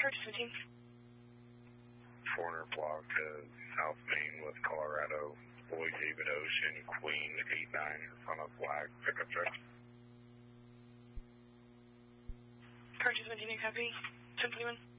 Purchase 15. Corner block to South Main with Colorado, Boyd David Ocean, Queen 89 in front of Black pickup truck. Purchase 15, copy. 1021.